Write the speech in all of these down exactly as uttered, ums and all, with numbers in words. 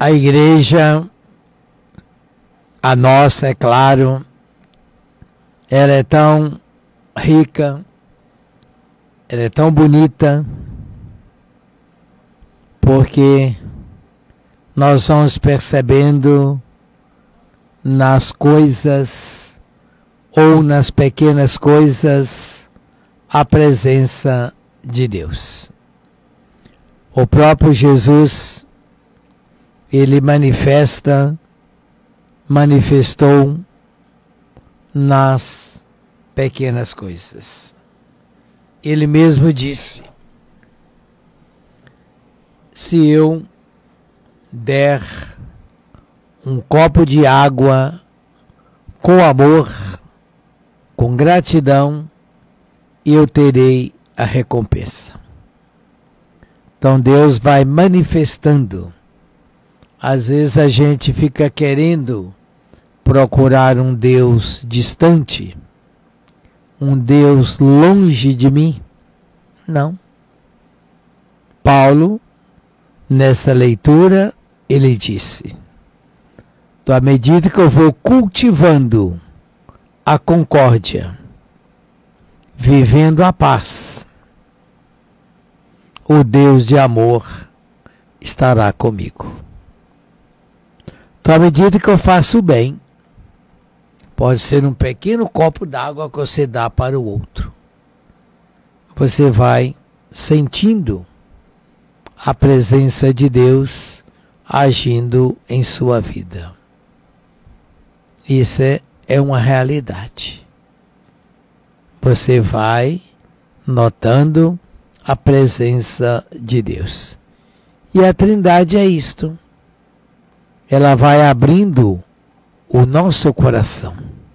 A igreja, a nossa, é claro, ela é tão rica, ela é tão bonita, porque nós vamos percebendo nas coisas ou nas pequenas coisas a presença de Deus. O próprio Jesus, ele manifesta, manifestou nas pequenas coisas. Ele mesmo disse: se eu der um copo de água com amor, com gratidão, eu terei a recompensa. Então Deus vai manifestando. Às vezes a gente fica querendo procurar um Deus distante, um Deus longe de mim. Não. Paulo, nessa leitura, ele disse: então, à medida que eu vou cultivando a concórdia, vivendo a paz, o Deus de amor estará comigo. Então, à medida que eu faço o bem, pode ser um pequeno copo d'água que você dá para o outro, você vai sentindo a presença de Deus agindo em sua vida. Isso é, é uma realidade. Você vai notando a presença de Deus. E a Trindade é isto. Ela vai abrindo o nosso coração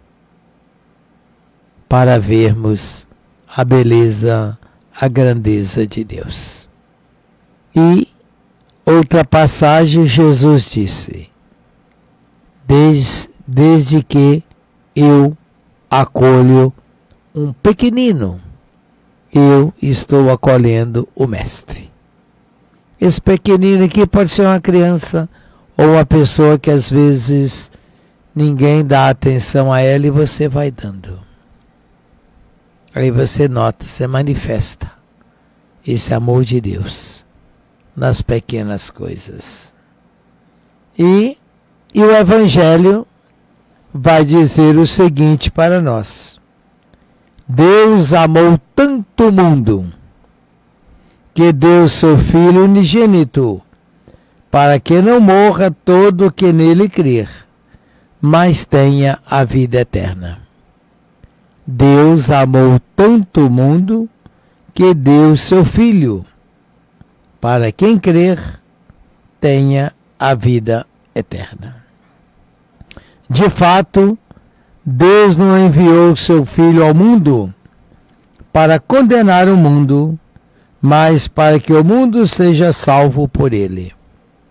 para vermos a beleza, a grandeza de Deus. E outra passagem, Jesus disse: desde, desde que eu acolho um pequenino, eu estou acolhendo o Mestre. Esse pequenino aqui pode ser uma criança ou uma pessoa que às vezes ninguém dá atenção a ela e você vai dando. Aí você nota, você manifesta esse amor de Deus nas pequenas coisas. E, e o Evangelho vai dizer o seguinte para nós: Deus amou tanto o mundo que deu seu Filho unigênito, para que não morra todo o que nele crer, mas tenha a vida eterna. Deus amou tanto o mundo que deu seu Filho, para quem crer, tenha a vida eterna. De fato, Deus não enviou seu Filho ao mundo para condenar o mundo, mas para que o mundo seja salvo por ele.